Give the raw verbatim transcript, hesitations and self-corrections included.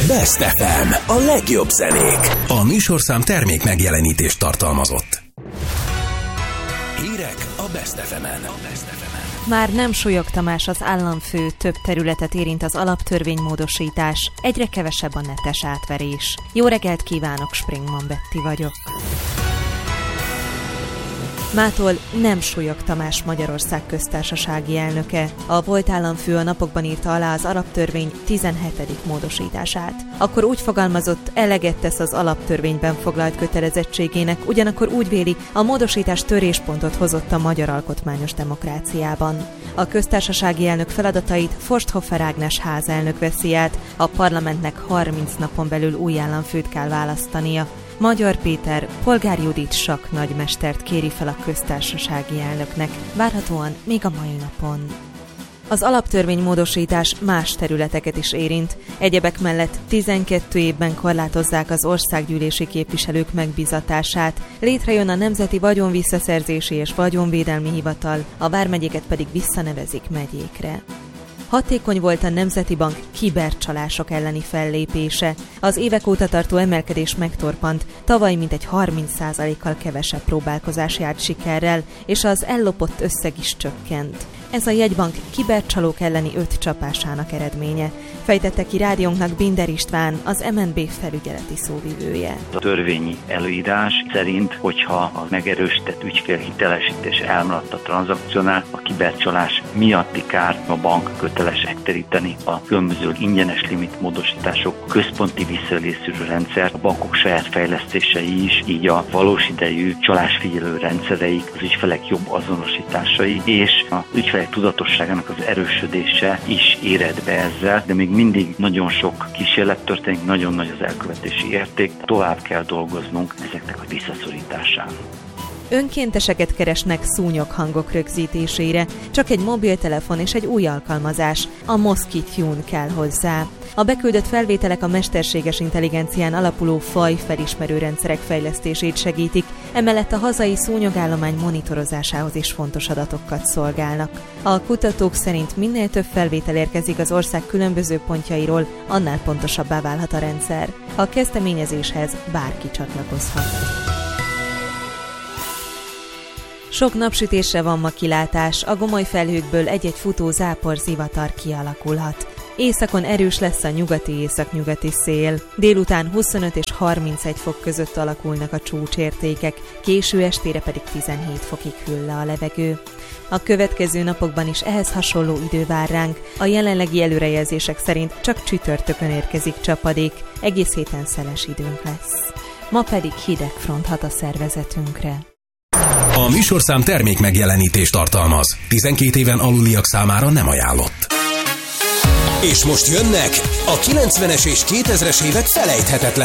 Best ef em, a legjobb zenék. A műsorszám termék megjelenítést tartalmazott. Hírek a Best ef emen. Már nem Súlyog Tamás az államfő, több területet érint az alaptörvénymódosítás, egyre kevesebb a netes átverés. Jó reggelt kívánok, Springman Betty vagyok. Mától nem Súlyog Tamás Magyarország köztársasági elnöke. A volt államfő a napokban írta alá az alaptörvény tizenhetedik módosítását. Akkor úgy fogalmazott, eleget tesz az alaptörvényben foglalt kötelezettségének, ugyanakkor úgy véli, a módosítás töréspontot hozott a magyar alkotmányos demokráciában. A köztársasági elnök feladatait Forsthofer Ágnes házelnök veszi át, a parlamentnek harminc napon belül új államfőt kell választania. Magyar Péter Polgár Judit sakk nagymestert kéri fel a köztársasági elnöknek, várhatóan még a mai napon. Az alaptörvénymódosítás más területeket is érint. Egyebek mellett tizenkét évben korlátozzák az országgyűlési képviselők megbízatását, létrejön a Nemzeti Vagyonvisszaszerzési és Vagyonvédelmi Hivatal, a vármegyéket pedig visszanevezik megyékre. Hatékony volt a Nemzeti Bank kibercsalások elleni fellépése. Az évek óta tartó emelkedés megtorpant, tavaly mintegy harminc százalékkal kevesebb próbálkozás járt sikerrel, és az ellopott összeg is csökkent. Ez a jegybank kibercsalók elleni öt csapásának eredménye, fejtette ki rádiónknak Binder István, az em en bé felügyeleti szóvivője. A törvényi előírás szerint, hogyha a megerősített ügyfélhitelesítés elmaradt a tranzakciónál, a kibercsalás miatti kárt a bank köteles megteríteni. A különböző ingyenes limitmódosítások, központi visszaélészűrő rendszer, a bankok saját fejlesztései is, így a valós idejű csalásfigyelő rendszereik, az ügyfelek jobb azonosításai és a ügyfelek tudatosságának az erősödése is éred be ezzel, de még mindig nagyon sok kísérlet történik, nagyon nagy az elkövetési érték, tovább kell dolgoznunk ezeknek a visszaszorításán. Önkénteseket keresnek szúnyoghangok rögzítésére, csak egy mobiltelefon és egy új alkalmazás, a Mosquitune kell hozzá. A beküldött felvételek a mesterséges intelligencián alapuló fajfelismerő rendszerek fejlesztését segítik, emellett a hazai szúnyogállomány monitorozásához is fontos adatokat szolgálnak. A kutatók szerint minél több felvétel érkezik az ország különböző pontjairól, annál pontosabbá válhat a rendszer. A kezdeményezéshez bárki csatlakozhat. Sok napsütésre van ma kilátás, a gomoly felhőkből egy-egy futó zápor zivatar kialakulhat. Északon erős lesz a nyugati északnyugati szél. Délután huszonöt és harmincegy fok között alakulnak a csúcsértékek, késő estére pedig tizenhét fokig hűl le a levegő. A következő napokban is ehhez hasonló idő vár ránk, a jelenlegi előrejelzések szerint csak csütörtökön érkezik csapadék, egész héten szeles időnk lesz. Ma pedig hideg front hat a szervezetünkre. A műsorszám termék megjelenítést tartalmaz. tizenkét éven aluliak számára nem ajánlott. És most jönnek a kilencvenes és kétezres évek felejthetetlen